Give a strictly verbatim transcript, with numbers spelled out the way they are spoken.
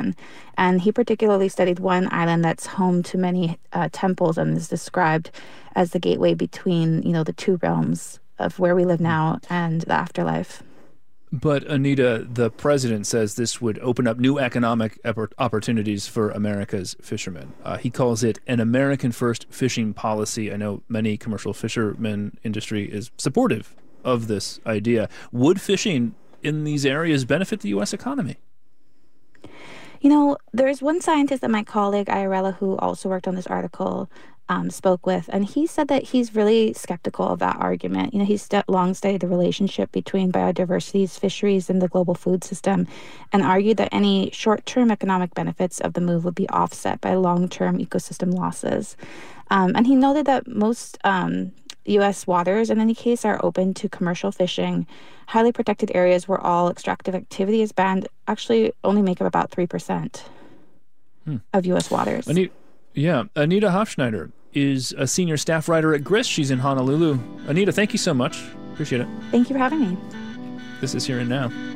Japan. And he particularly studied one island that's home to many uh, temples and is described as the gateway between, you know, the two realms of where we live now and the afterlife. But Anita, the president says this would open up new economic opportunities for America's fishermen. Uh, he calls it an American-first fishing policy. I know many commercial fishermen industry is supportive of this idea. Would fishing in these areas benefit the U S economy? You know, there's one scientist that my colleague Ayarella, who also worked on this article, um, spoke with, and he said that he's really skeptical of that argument. You know, he's st- long studied the relationship between biodiversity, fisheries, and the global food system, and argued that any short-term economic benefits of the move would be offset by long-term ecosystem losses. Um, and he noted that most um, U S waters, in any case, are open to commercial fishing. Highly protected areas where all extractive activity is banned actually only make up about three percent hmm. of U S waters. Anita, yeah, Anita Hofschneider is a senior staff writer at Grist. She's in Honolulu. Anita, thank you so much. Appreciate it. Thank you for having me. This is Here and Now.